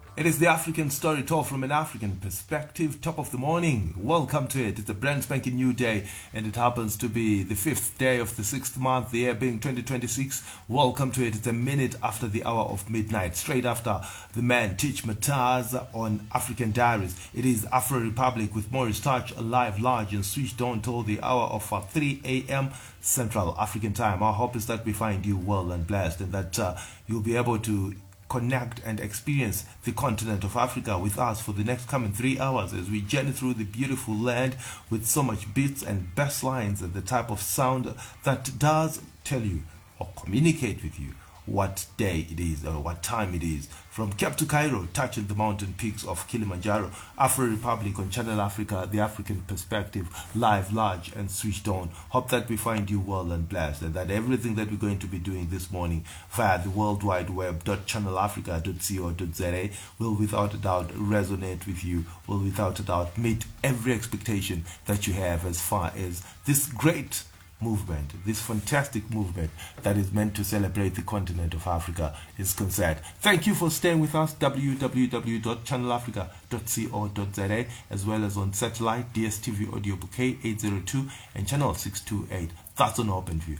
It is the African story told from an African perspective. Top of the morning. Welcome to it. It's a brand spanking new day, and it happens to be the 5th day of the 6th month, the year being 2026. Welcome to it. It's a minute after the hour of midnight, straight after the man Teach Mataz on African Diaries. It is Afro Republic with Maurice Touch alive, large, and switched on till the hour of 3 a.m. Central African time. Our hope is that we find you well and blessed, and that you'll be able to connect and experience the continent of Africa with us for the next coming 3 hours as we journey through the beautiful land with so much beats and bass lines and the type of sound that does tell you or communicate with you what day it is or what time it is. From Cape to Cairo, touching the mountain peaks of Kilimanjaro, Afro Republic on Channel Africa, the African perspective, live, large, and switched on. Hope that we find you well and blessed, and that everything that we're going to be doing this morning via the World Wide Web, channelafrica.co.za, will without a doubt resonate with you, will without a doubt meet every expectation that you have as far as this great movement, this fantastic movement that is meant to celebrate the continent of Africa is concerned. Thank you for staying with us. www.channelafrica.co.za, as well as on satellite, DSTV audio bouquet 802 and channel 628. That's on OpenView.